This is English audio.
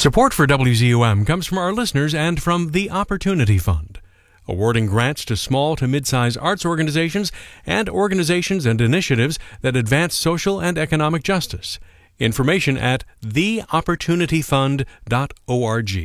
Support for WZUM comes from our listeners and from the Opportunity Fund, awarding grants to small to mid-size arts organizations and initiatives that advance social and economic justice. Information at theopportunityfund.org.